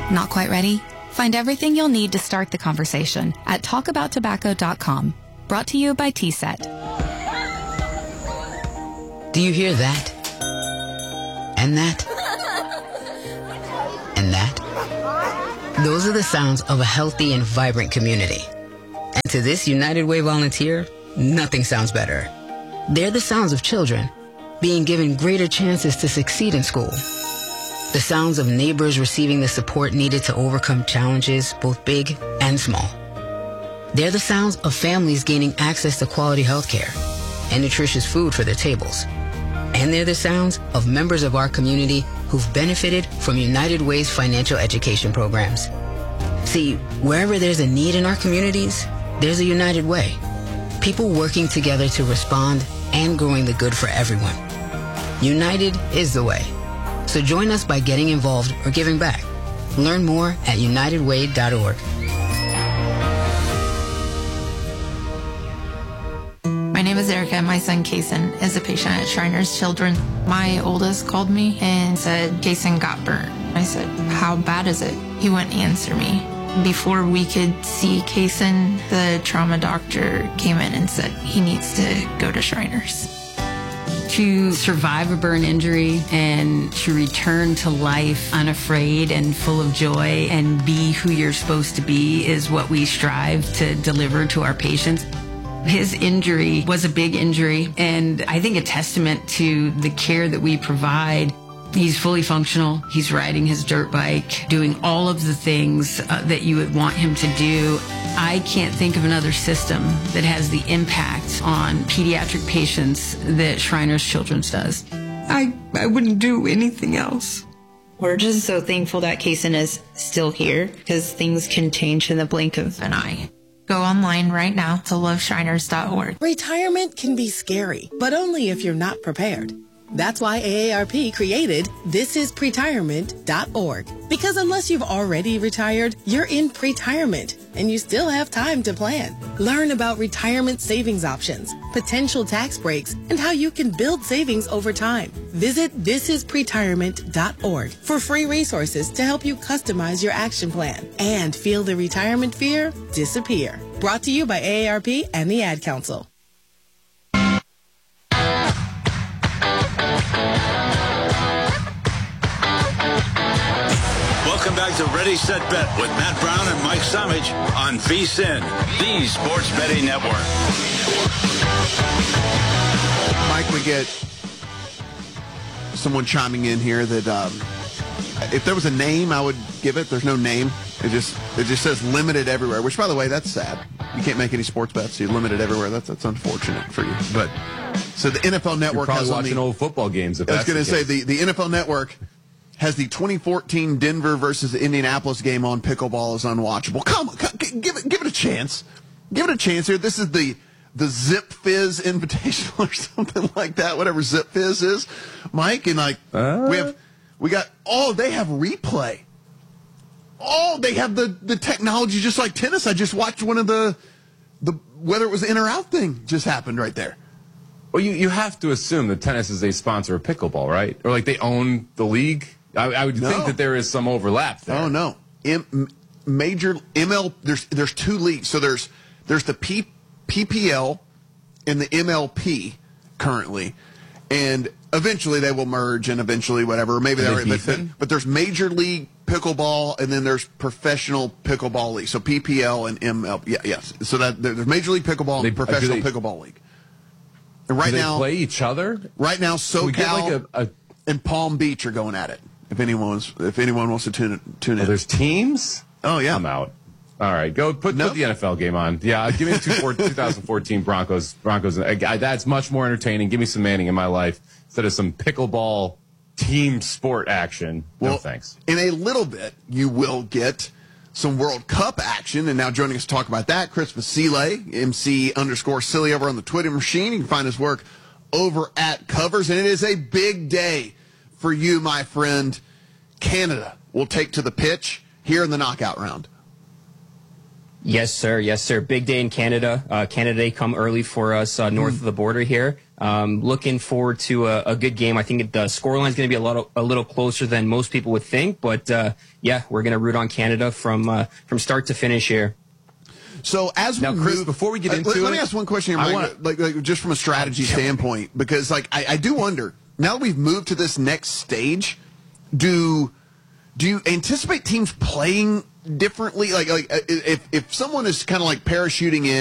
Not quite ready? Find everything you'll need to start the conversation at talkabouttobacco.com. Brought to you by TSET. Do you hear that? And that? And that? Those are the sounds of a healthy and vibrant community. And to this United Way volunteer, nothing sounds better. They're the sounds of children being given greater chances to succeed in school. The sounds of neighbors receiving the support needed to overcome challenges, both big and small. They're the sounds of families gaining access to quality health care and nutritious food for their tables. And they're the sounds of members of our community who've benefited from United Way's financial education programs. See, wherever there's a need in our communities, there's a United Way. People working together to respond and growing the good for everyone. United is the way. So join us by getting involved or giving back. Learn more at unitedway.org. My name is Erica. My son, Kason, is a patient at Shriners Children. My oldest called me and said, Kason got burnt. I said, how bad is it? He wouldn't answer me. Before we could see Kason, the trauma doctor came in and said he needs to go to Shriners. To survive a burn injury and to return to life unafraid and full of joy and be who you're supposed to be is what we strive to deliver to our patients. His injury was a big injury, and I think a testament to the care that we provide. He's fully functional. He's riding his dirt bike, doing all of the things that you would want him to do. I can't think of another system that has the impact on pediatric patients that Shriners Children's does. I wouldn't do anything else. We're just so thankful that Kason is still here because things can change in the blink of an eye. Go online right now to loveshriners.org. Retirement can be scary, but only if you're not prepared. That's why AARP created thisispretirement.org. Because unless you've already retired, you're in pretirement, and you still have time to plan. Learn about retirement savings options, potential tax breaks, and how you can build savings over time. Visit thisispretirement.org for free resources to help you customize your action plan and feel the retirement fear disappear. Brought to you by AARP and the Ad Council. Welcome back to Ready, Set, Bet with Matt Brown and Mike Samich on VSiN, the Sports Betting Network. Mike, we get someone chiming in here that if there was a name, I would give it. There's no name. It just says limited everywhere, which, by the way, that's sad. You can't make any sports bets. So you're limited everywhere. That's unfortunate for you. But so the NFL Network You're has probably watching old football games. I was going to say the NFL Network has the 2014 Denver versus Indianapolis game on pickleball as unwatchable. Come on, give it a chance. Give it a chance here. This is the Zip Fizz Invitational or something like that, whatever Zip Fizz is, Mike. And they have replay. They have the technology just like tennis. I just watched one of the whether it was in or out thing just happened right there. Well, you have to assume that tennis is a sponsor of pickleball, right? Or like they own the league. I would think that there is some overlap there. Oh no, major ML. There's two leagues. So there's the PPL and the MLP currently, and eventually they will merge, and eventually whatever. Maybe they already. But there's Major League Pickleball, and then there's Professional Pickleball League. So PPL and ML. Yes. So that there's Major League Pickleball and Professional Pickleball League. And right now, play each other. Right now, SoCal and Palm Beach are going at it. If anyone wants to tune in. There's teams? Oh, yeah. I'm out. All right, go put the NFL game on. Yeah, give me the 2014 Broncos. That's much more entertaining. Give me some Manning in my life instead of some pickleball team sport action. No, thanks. In a little bit, you will get some World Cup action. And now joining us to talk about that, Chris Vasile, MC_Silly over on the Twitter machine. You can find his work over at Covers. And it is a big day for you, my friend. Canada will take to the pitch here in the knockout round. Yes, sir. Yes, sir. Big day in Canada. Canada Day come early for us north of the border here. Looking forward to a good game. I think the scoreline is going to be a little closer than most people would think. But yeah, we're going to root on Canada from start to finish here. So as we Chris, move, before we get into let me ask one question here, Mike, like just from a strategy standpoint, because like I do wonder, now that we've moved to this next stage, do you anticipate teams playing differently? Like if someone is kind of like parachuting in